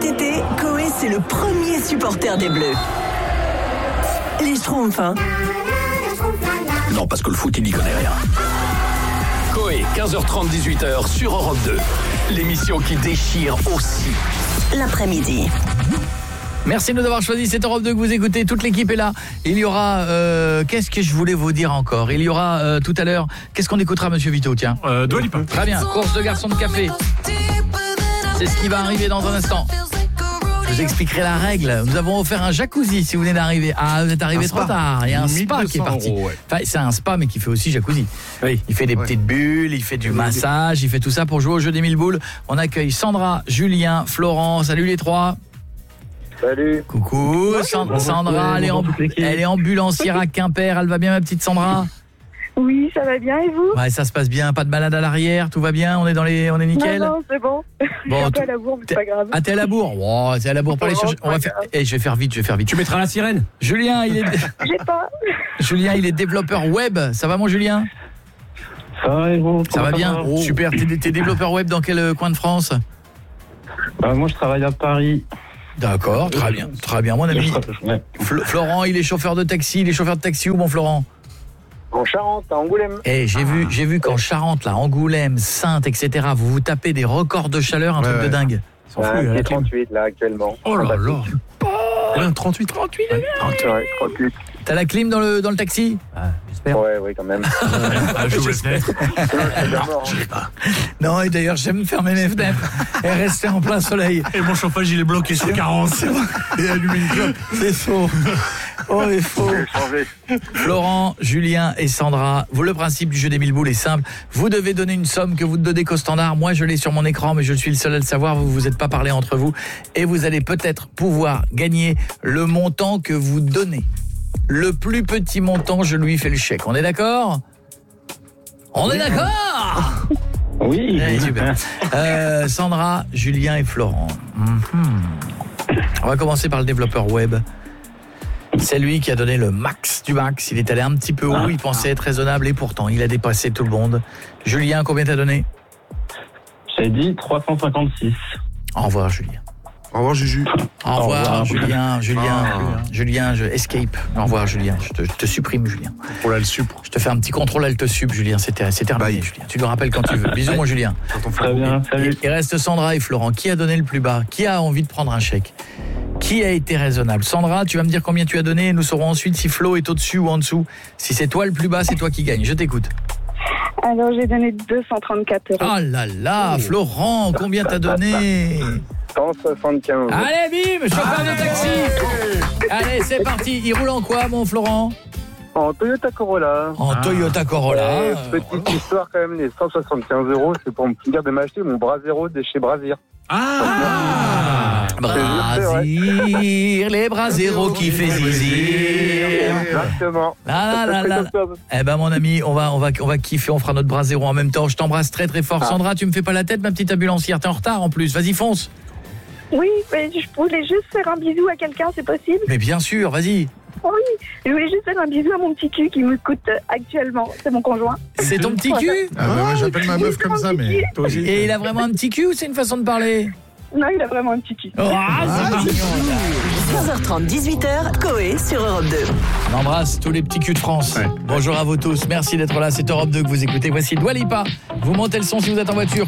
Cet été, Coé, c'est le premier supporter des Bleus. Les Schtroumpfs, hein. Non, parce que le foot, il n'y connaît rien. Coé, 15h30, 18h sur Europe 2. L'émission qui déchire aussi L'après-midi. Merci de nous avoir choisi, c'est Europe 2 que vous écoutez, toute l'équipe est là. Il y aura, qu'est-ce que je voulais vous dire encore ? Il y aura tout à l'heure, qu'est-ce qu'on écoutera Monsieur Vito, tiens Dua Lipa. Très bien, course de garçon de café. C'est ce qui va arriver dans un instant. Je vous expliquerai la règle. Nous avons offert un jacuzzi si vous venez d'arriver. Ah, vous êtes arrivé trop tard. Il y a un spa qui est parti. €, ouais. Enfin, c'est un spa mais qui fait aussi jacuzzi. Oui. Il fait des petites bulles, il fait du massage, il fait tout ça pour jouer au jeu des 1000 boules. On accueille Sandra, Julien, Florent. Salut les trois. Salut. Coucou, Sandra, elle est ambulancière à Quimper. Elle va bien, ma petite Sandra? Oui, ça va bien, et vous? Ouais, ça se passe bien, pas de malade à l'arrière, tout va bien, on est nickel. Non, c'est bon. Je suis un peu à la bourre, mais c'est pas grave. Ah, t'es à la bourre? Oh, t'es à la bourre pour aller chercher. On va faire. Je vais faire vite. Tu mettras la sirène. Julien, J'ai pas. Julien, il est développeur web. Ça va, mon Julien? Ça va, et vous? Ça va bien. Super. T'es développeur web dans quel coin de France? Moi, je travaille à Paris. D'accord, très bien, mon ami. Ouais. Florent, il est chauffeur de taxi. Il est chauffeur de taxi où, mon Florent? En Charente, à Angoulême. J'ai vu qu'en Charente, là, Angoulême, Saintes, etc., vous tapez des records de chaleur, un truc de dingue. C'est 38 là actuellement. Oh là là. 38. 38 degrés. Ouais, 38. T'as la clim dans le taxi? Ouais, quand même. J'ouvre les fenêtres. Non, et d'ailleurs, j'aime fermer mes fenêtres et rester en plein soleil. Et mon chauffage, il est bloqué sur 40. Et allumer une clope. C'est faux. Oh, c'est faux. Florent, Julien et Sandra, le principe du jeu des 1000 boules est simple. Vous devez donner une somme que vous ne donnez qu'au standard. Moi, je l'ai sur mon écran, mais je suis le seul à le savoir. Vous vous êtes pas parlé entre vous. Et vous allez peut-être pouvoir gagner le montant que vous donnez. Le plus petit montant, je lui fais le chèque. On est d'accord? On est d'accord? Oui. Super. Sandra, Julien et Florent. On va commencer par le développeur web. C'est lui qui a donné le max du max. Il est allé un petit peu haut, il pensait être raisonnable et pourtant il a dépassé tout le monde. Julien, combien t'as donné? J'ai dit 356. Au revoir, Julien. Au revoir, Juju. Au revoir, Julien. Julien, je escape. Au revoir, Julien. Je te supprime, Julien. Pour la le supre. Je te fais un petit contrôle alt sup, Julien. C'est terminé, Bye. Julien. Tu le rappelles quand tu veux. Bisous, mon Julien. Très bien, salut. Il reste Sandra et Florent. Qui a donné le plus bas? Qui a envie de prendre un chèque? Qui a été raisonnable? Sandra, tu vas me dire combien tu as donné et nous saurons ensuite si Flo est au-dessus ou en dessous. Si c'est toi le plus bas, c'est toi qui gagne. Je t'écoute. Alors, j'ai donné 234 €. Oh là là, Florent, combien t'as donné? 175. Allez, bim, chauffeur de taxi. Allez, c'est parti. Il roule en quoi, mon Florent? En Toyota Corolla. En Toyota Corolla. Petite histoire quand même, les 175 € c'est pour me finir de m'acheter mon Brasero de chez Brasir. Brasir, les Braseros qui fait zizir. Exactement. Là. Eh ben mon ami, on va kiffer, on fera notre Brasero en même temps. Je t'embrasse très très fort. Sandra, tu me fais pas la tête, ma petite ambulancière, t'es en retard en plus. Vas-y, fonce. Oui, mais je voulais juste faire un bisou à quelqu'un, c'est possible? Mais bien sûr, vas-y. Oui, je voulais juste faire un bisou à mon petit cul qui me coûte actuellement. C'est mon conjoint. C'est ton petit cul? Ah bah ouais, j'appelle ma meuf comme ça, mais toi aussi. Et il a vraiment un petit cul ou c'est une façon de parler? Non, il a vraiment un petit cul. Oh, c'est mignon. 15h30, 18h, Coé sur Europe 2. On embrasse tous les petits culs de France. Bonjour à vous tous, merci d'être là. C'est Europe 2 que vous écoutez. Voici Dua Lipa. Vous montez le son si vous êtes en voiture.